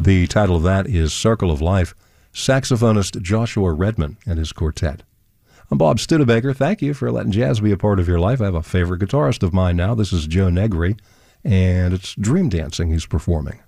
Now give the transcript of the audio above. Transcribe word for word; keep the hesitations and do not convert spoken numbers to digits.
The title of that is Circle of Life. Saxophonist Joshua Redman and his quartet. I'm Bob Studebaker. Thank you for letting jazz be a part of your life. I have a favorite guitarist of mine now. This is Joe Negri, and it's Dream Dancing he's performing.